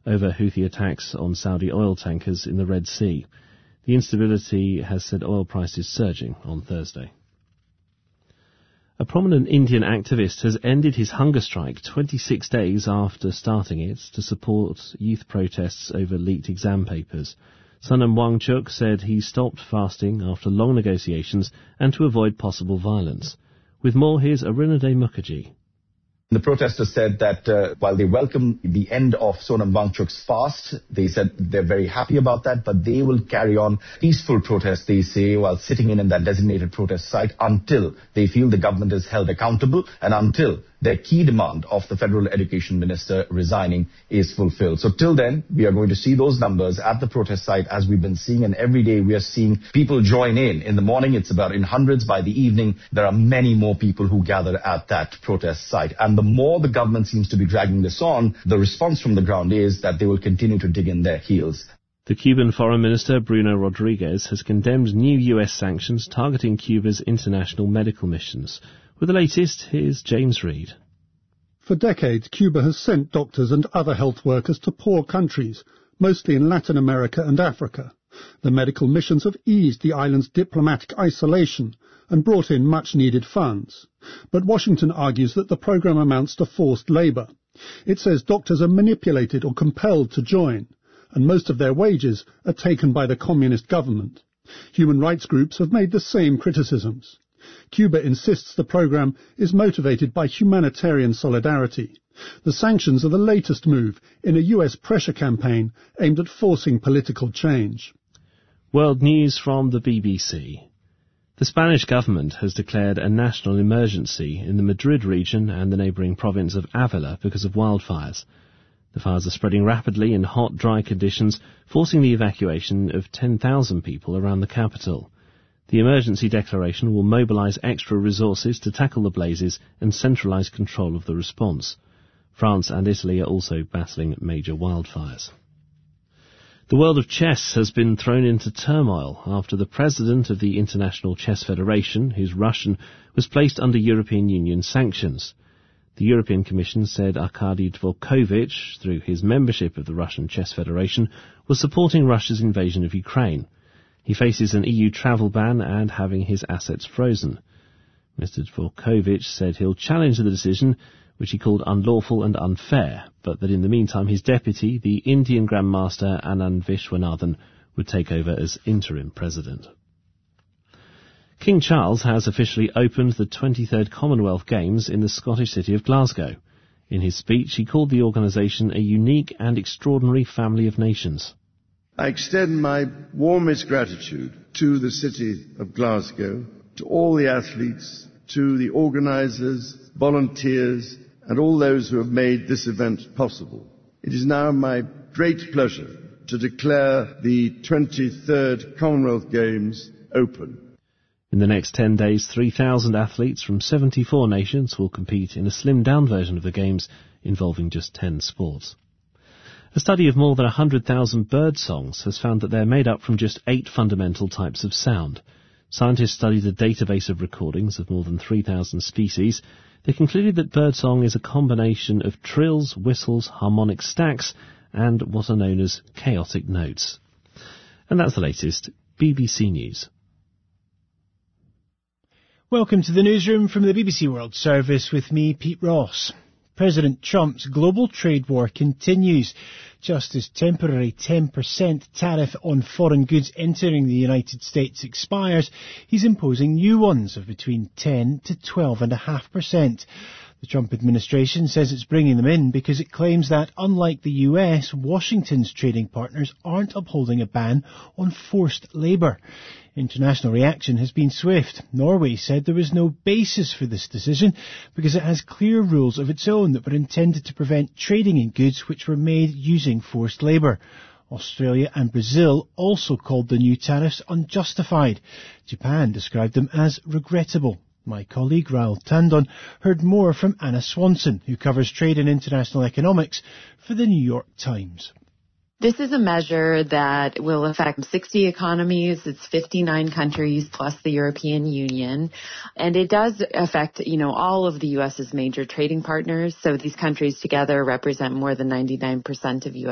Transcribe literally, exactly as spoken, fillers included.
over Houthi attacks on Saudi oil tankers in the Red Sea. The instability has sent oil prices surging on Thursday. A prominent Indian activist has ended his hunger strike twenty-six days after starting it to support youth protests over leaked exam papers. Sonam Wangchuk said he stopped fasting after long negotiations and to avoid possible violence. With more, here's Arinade Mukherjee. The protesters said that uh, while they welcome the end of Sonam Wangchuk's fast, they said they're very happy about that, but they will carry on peaceful protests, they say, while sitting in, in that designated protest site until they feel the government is held accountable and until their key demand of the federal education minister resigning is fulfilled. So till then, we are going to see those numbers at the protest site as we've been seeing, and every day we are seeing people join in. In the morning, it's about in hundreds. By the evening, there are many more people who gather at that protest site. And the more the government seems to be dragging this on, the response from the ground is that they will continue to dig in their heels. The Cuban Foreign Minister, Bruno Rodriguez, has condemned new U S sanctions targeting Cuba's international medical missions. With the latest, here's James Reid. For decades, Cuba has sent doctors and other health workers to poor countries, mostly in Latin America and Africa. The medical missions have eased the island's diplomatic isolation and brought in much-needed funds. But Washington argues that the program amounts to forced labour. It says doctors are manipulated or compelled to join, and most of their wages are taken by the communist government. Human rights groups have made the same criticisms. Cuba insists the program is motivated by humanitarian solidarity. The sanctions are the latest move in a U S pressure campaign aimed at forcing political change. World news from the B B C. The Spanish government has declared a national emergency in the Madrid region and the neighbouring province of Avila because of wildfires. The fires are spreading rapidly in hot, dry conditions, forcing the evacuation of ten thousand people around the capital. The emergency declaration will mobilise extra resources to tackle the blazes and centralise control of the response. France and Italy are also battling major wildfires. The world of chess has been thrown into turmoil after the president of the International Chess Federation, who's Russian, was placed under European Union sanctions. The European Commission said Arkady Dvorkovich, through his membership of the Russian Chess Federation, was supporting Russia's invasion of Ukraine. He faces an E U travel ban and having his assets frozen. Mister Dvorkovich said he'll challenge the decision, which he called unlawful and unfair, but that in the meantime his deputy, the Indian Grandmaster Anand Vishwanathan, would take over as interim president. King Charles has officially opened the twenty-third Commonwealth Games in the Scottish city of Glasgow. In his speech, he called the organisation a unique and extraordinary family of nations. I extend my warmest gratitude to the city of Glasgow, to all the athletes, to the organisers, volunteers, and all those who have made this event possible. It is now my great pleasure to declare the twenty-third Commonwealth Games open. In the next ten days, three thousand athletes from seventy-four nations will compete in a slimmed-down version of the Games involving just ten sports. A study of more than one hundred thousand bird songs has found that they're made up from just eight fundamental types of sound. Scientists studied a database of recordings of more than three thousand species. They concluded that birdsong is a combination of trills, whistles, harmonic stacks, and what are known as chaotic notes. And that's the latest B B C News. Welcome to the newsroom from the B B C World Service with me, Pete Ross. President Trump's global trade war continues. Just as temporary ten percent tariff on foreign goods entering the United States expires, he's imposing new ones of between ten to twelve point five percent. The Trump administration says it's bringing them in because it claims that, unlike the U S, Washington's trading partners aren't upholding a ban on forced labour. International reaction has been swift. Norway said there was no basis for this decision because it has clear rules of its own that were intended to prevent trading in goods which were made using forced labour. Australia and Brazil also called the new tariffs unjustified. Japan described them as regrettable. My colleague Raoul Tandon heard more from Anna Swanson, who covers trade and international economics for the New York Times. This is a measure that will affect sixty economies. It's fifty-nine countries plus the European Union. And it does affect, you know, all of the U S's major trading partners. So these countries together represent more than ninety-nine percent of U S